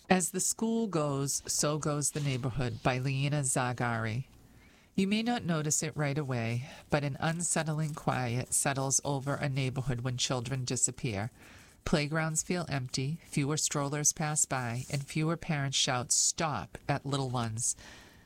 As the School Goes, So Goes the Neighborhood by Leena Zagari. You may not notice it right away, but an unsettling quiet settles over a neighborhood when children disappear. Playgrounds feel empty, fewer strollers pass by, and fewer parents shout "stop" at little ones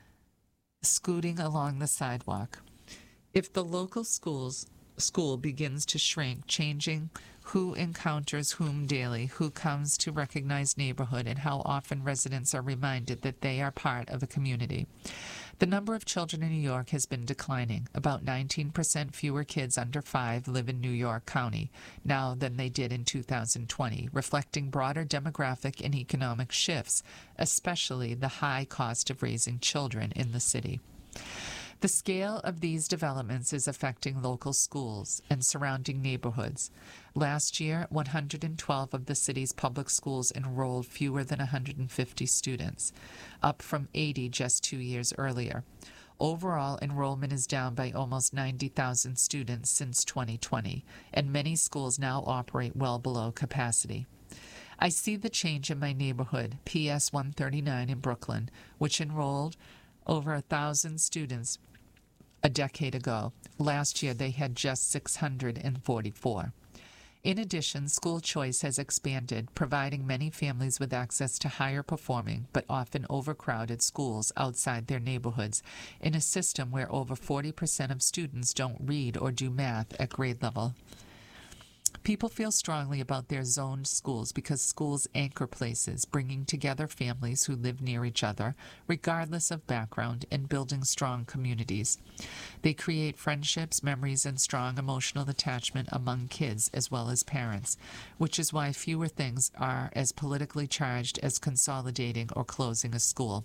scooting along the sidewalk. If the local school begins to shrink, changing who encounters whom daily, who comes to recognize neighborhood, and how often residents are reminded that they are part of a community. The number of children in New York has been declining. About 19% fewer kids under 5 live in New York County now than they did in 2020, reflecting broader demographic and economic shifts, especially the high cost of raising children in the city. The scale of these developments is affecting local schools and surrounding neighborhoods. Last year, 112 of the city's public schools enrolled fewer than 150 students, up from 80 just 2 years earlier. Overall, enrollment is down by almost 90,000 students since 2020, and many schools now operate well below capacity. I see the change in my neighborhood, PS 139 in Brooklyn, which enrolled over 1,000 students a decade ago. Last year, they had just 644. In addition, school choice has expanded, providing many families with access to higher performing but often overcrowded schools outside their neighborhoods in a system where over 40% of students don't read or do math at grade level. People feel strongly about their zoned schools because schools anchor places, bringing together families who live near each other, regardless of background, and building strong communities. They create friendships, memories, and strong emotional attachment among kids as well as parents, which is why fewer things are as politically charged as consolidating or closing a school.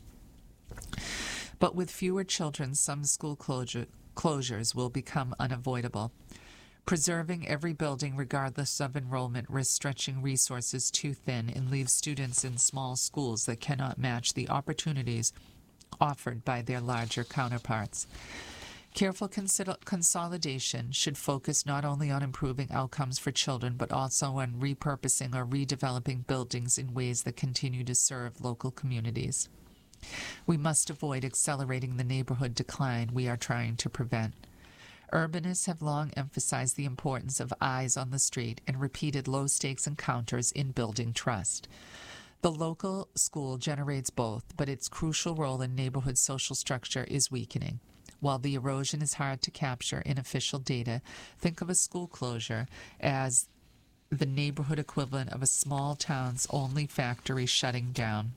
But with fewer children, some school closures will become unavoidable. Preserving every building regardless of enrollment risks stretching resources too thin and leaves students in small schools that cannot match the opportunities offered by their larger counterparts. Careful consolidation should focus not only on improving outcomes for children, but also on repurposing or redeveloping buildings in ways that continue to serve local communities. We must avoid accelerating the neighborhood decline we are trying to prevent. Urbanists have long emphasized the importance of eyes on the street and repeated low-stakes encounters in building trust. The local school generates both, but its crucial role in neighborhood social structure is weakening. While the erosion is hard to capture in official data, think of a school closure as the neighborhood equivalent of a small town's only factory shutting down.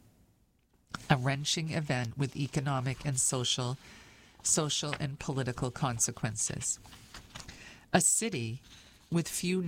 A wrenching event with economic and social and political consequences. A city with fewer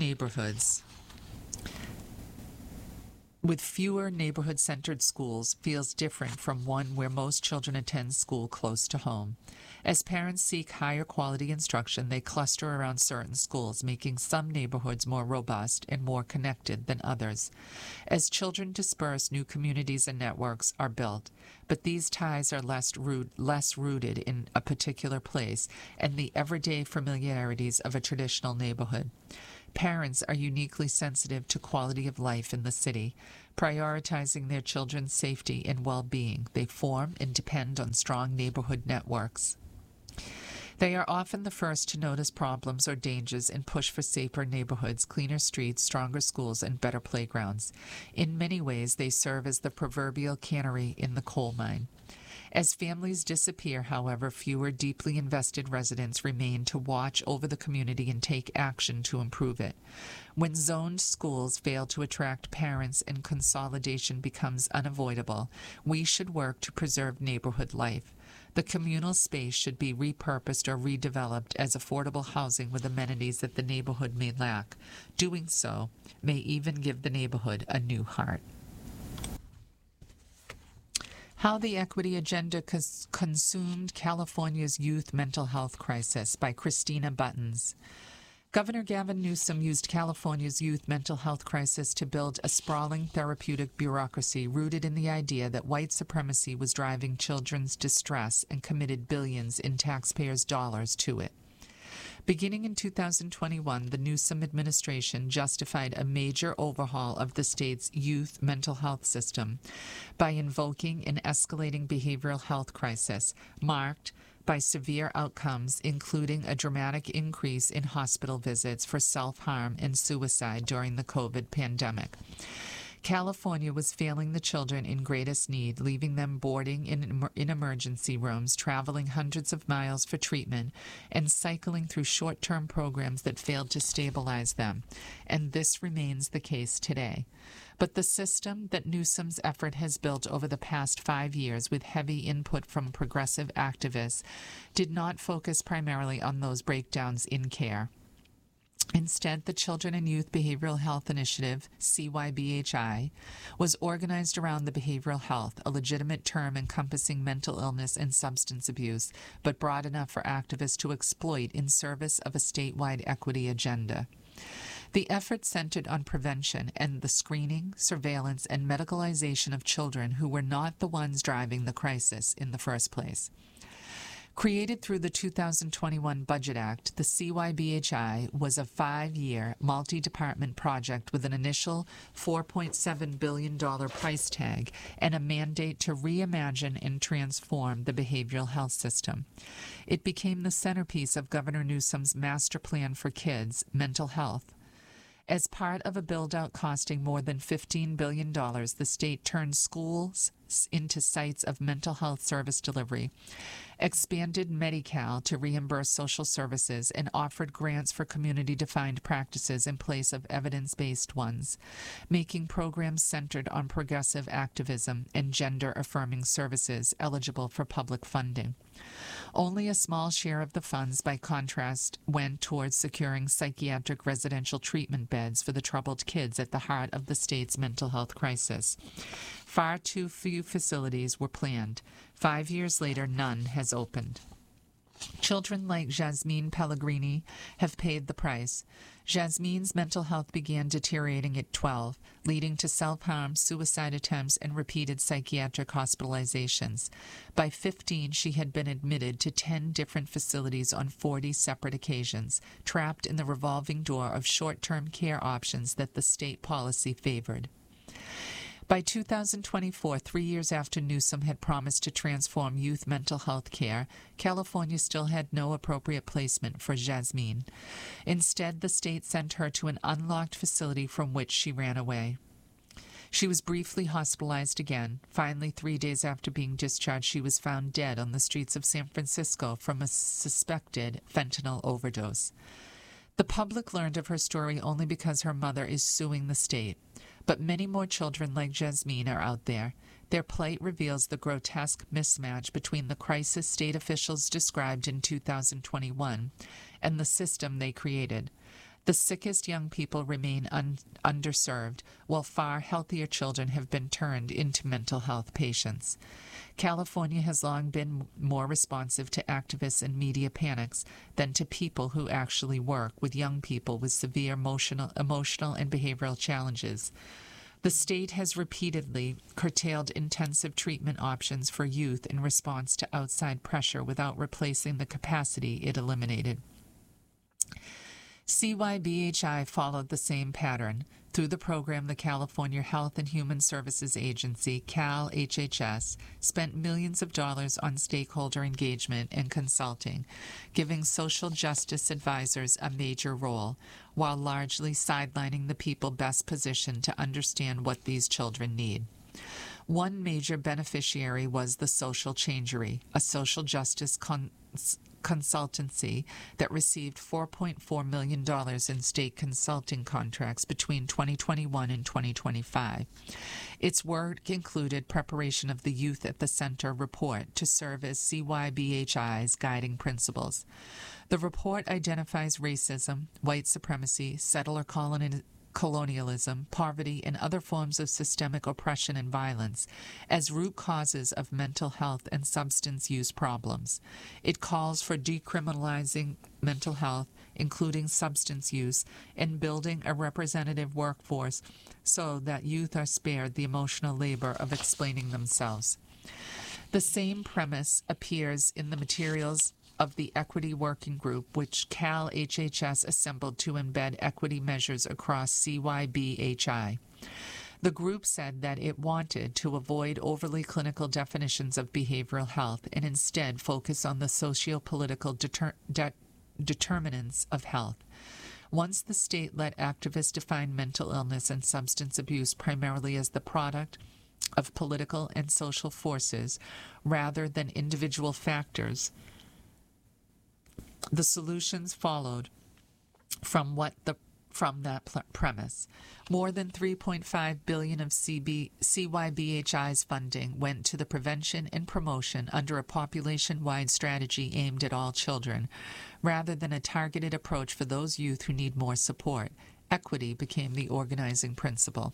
neighborhood-centered schools feels different from one where most children attend school close to home. As parents seek higher quality instruction, they cluster around certain schools, making some neighborhoods more robust and more connected than others. As children disperse, new communities and networks are built, but these ties are less rooted in a particular place and the everyday familiarities of a traditional neighborhood. Parents are uniquely sensitive to quality of life in the city, prioritizing their children's safety and well-being. They form and depend on strong neighborhood networks. They are often the first to notice problems or dangers and push for safer neighborhoods, cleaner streets, stronger schools, and better playgrounds. In many ways, they serve as the proverbial canary in the coal mine. As families disappear, however, fewer deeply invested residents remain to watch over the community and take action to improve it. When zoned schools fail to attract parents and consolidation becomes unavoidable, we should work to preserve neighborhood life. The communal space should be repurposed or redeveloped as affordable housing with amenities that the neighborhood may lack. Doing so may even give the neighborhood a new heart. How the Equity Agenda Consumed California's Youth Mental Health Crisis by Christina Buttons. Governor Gavin Newsom used California's youth mental health crisis to build a sprawling therapeutic bureaucracy rooted in the idea that white supremacy was driving children's distress and committed billions in taxpayers' dollars to it. Beginning in 2021, the Newsom administration justified a major overhaul of the state's youth mental health system by invoking an escalating behavioral health crisis marked by severe outcomes, including a dramatic increase in hospital visits for self-harm and suicide during the COVID pandemic. California was failing the children in greatest need, leaving them boarding in emergency rooms, traveling hundreds of miles for treatment, and cycling through short-term programs that failed to stabilize them. And this remains the case today. But the system that Newsom's effort has built over the past 5 years, with heavy input from progressive activists, did not focus primarily on those breakdowns in care. Instead, the Children and Youth Behavioral Health Initiative, CYBHI, was organized around the behavioral health, a legitimate term encompassing mental illness and substance abuse, but broad enough for activists to exploit in service of a statewide equity agenda. The effort centered on prevention and the screening, surveillance, and medicalization of children who were not the ones driving the crisis in the first place. Created through the 2021 Budget Act, the CYBHI was a 5-year, multi-department project with an initial $4.7 billion price tag and a mandate to reimagine and transform the behavioral health system. It became the centerpiece of Governor Newsom's Master Plan for Kids, Mental Health. As part of a build-out costing more than $15 billion, the state turned schools into sites of mental health service delivery, expanded Medi-Cal to reimburse social services, and offered grants for community-defined practices in place of evidence-based ones, making programs centered on progressive activism and gender-affirming services eligible for public funding. Only a small share of the funds, by contrast, went towards securing psychiatric residential treatment beds for the troubled kids at the heart of the state's mental health crisis. Far too few facilities were planned. 5 years later, none has opened. Children like Jasmine Pellegrini have paid the price. Jasmine's mental health began deteriorating at 12, leading to self-harm, suicide attempts, and repeated psychiatric hospitalizations. By 15, she had been admitted to 10 different facilities on 40 separate occasions, trapped in the revolving door of short-term care options that the state policy favored. By 2024, 3 years after Newsom had promised to transform youth mental health care, California still had no appropriate placement for Jasmine. Instead, the state sent her to an unlocked facility from which she ran away. She was briefly hospitalized again. Finally, 3 days after being discharged, she was found dead on the streets of San Francisco from a suspected fentanyl overdose. The public learned of her story only because her mother is suing the state. But many more children like Jasmine are out there. Their plight reveals the grotesque mismatch between the crisis state officials described in 2021 and the system they created. The sickest young people remain underserved, while far healthier children have been turned into mental health patients. California has long been more responsive to activists and media panics than to people who actually work with young people with severe emotional and behavioral challenges. The state has repeatedly curtailed intensive treatment options for youth in response to outside pressure without replacing the capacity it eliminated. CYBHI followed the same pattern. Through the program, the California Health and Human Services Agency, CalHHS, spent millions of dollars on stakeholder engagement and consulting, giving social justice advisors a major role, while largely sidelining the people best positioned to understand what these children need. One major beneficiary was the Social Changery, a social justice consultancy that received $4.4 million in state consulting contracts between 2021 and 2025. Its work included preparation of the Youth at the Center report to serve as CYBHI's guiding principles. The report identifies racism, white supremacy, settler colonialism, poverty, and other forms of systemic oppression and violence as root causes of mental health and substance use problems. It calls for decriminalizing mental health, including substance use, and building a representative workforce so that youth are spared the emotional labor of explaining themselves. The same premise appears in the materials of the Equity Working Group, which Cal HHS assembled to embed equity measures across CYBHI. The group said that it wanted to avoid overly clinical definitions of behavioral health and instead focus on the socio-political determinants of health. Once the state let activists define mental illness and substance abuse primarily as the product of political and social forces rather than individual factors, the solutions followed from that premise. More than $3.5 billion of CYBHI's funding went to the prevention and promotion under a population-wide strategy aimed at all children, rather than a targeted approach for those youth who need more support. Equity became the organizing principle.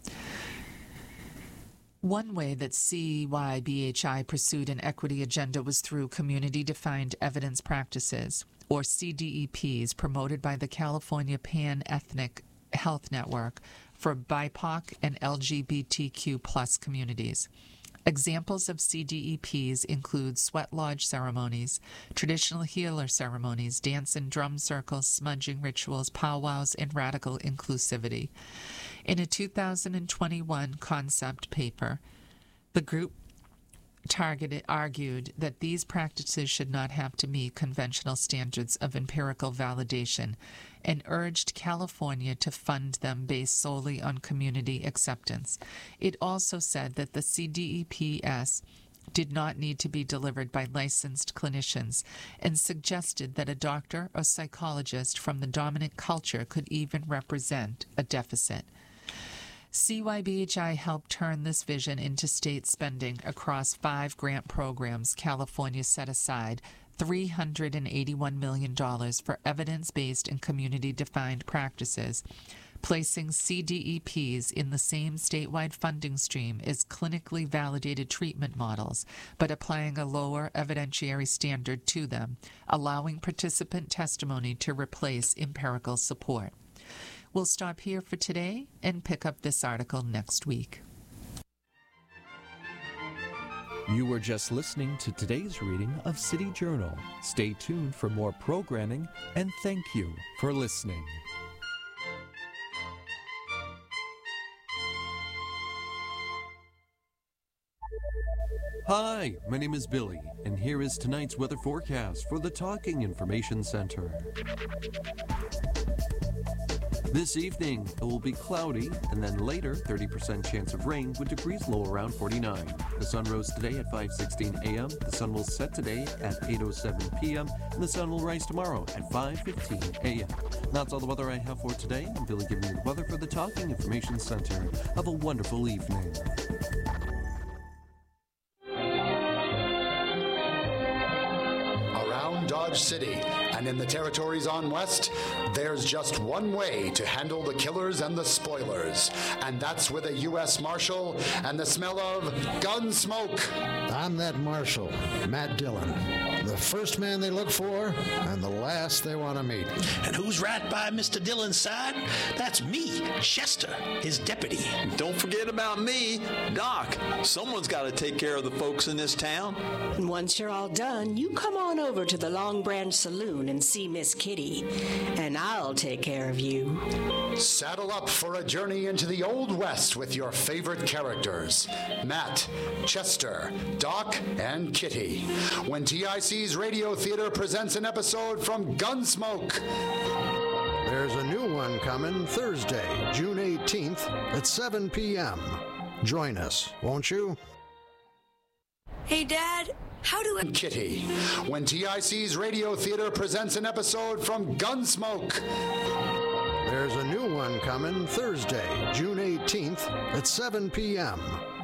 One way that CYBHI pursued an equity agenda was through community-defined evidence practices, or CDEPs, promoted by the California Pan-Ethnic Health Network for BIPOC and LGBTQ+ communities. Examples of CDEPs include sweat lodge ceremonies, traditional healer ceremonies, dance and drum circles, smudging rituals, powwows, and radical inclusivity. In a 2021 concept paper, the group argued that these practices should not have to meet conventional standards of empirical validation and urged California to fund them based solely on community acceptance. It also said that the CDEPs did not need to be delivered by licensed clinicians and suggested that a doctor or psychologist from the dominant culture could even represent a deficit. CYBHI helped turn this vision into state spending across 5 grant programs. California set aside $381 million for evidence-based and community-defined practices, placing CDEPs in the same statewide funding stream as clinically validated treatment models, but applying a lower evidentiary standard to them, allowing participant testimony to replace empirical support. We'll stop here for today and pick up this article next week. You were just listening to today's reading of City Journal. Stay tuned for more programming, and thank you for listening. Hi, my name is Billy, and here is tonight's weather forecast for the Talking Information Center. This evening, it will be cloudy, and then later, 30% chance of rain with degrees low around 49. The sun rose today at 5:16 a.m., the sun will set today at 8:07 p.m., and the sun will rise tomorrow at 5:15 a.m. That's all the weather I have for today. I'm Billy giving you the weather for the Talking Information Center. Have a wonderful evening. Around Dodge City and in the territories on West, there's just one way to handle the killers and the spoilers, and that's with a U.S. Marshal and the smell of gun smoke. I'm that Marshal, Matt Dillon. The first man they look for and the last they want to meet. And who's right by Mr. Dillon's side? That's me, Chester, his deputy. Don't forget about me, Doc. Someone's got to take care of the folks in this town. And once you're all done, you come on over to the Long Branch Saloon and see Miss Kitty, and I'll take care of you. Saddle up for a journey into the Old West with your favorite characters, Matt, Chester, Doc, and Kitty, when TIC's Radio Theater presents an episode from Gunsmoke. There's a new one coming Thursday, June 18th at 7 p.m. Join us, won't you? Hey, Dad, how do I... Kitty, when TIC's Radio Theater presents an episode from Gunsmoke. There's a new one coming Thursday, June 18th at 7 p.m.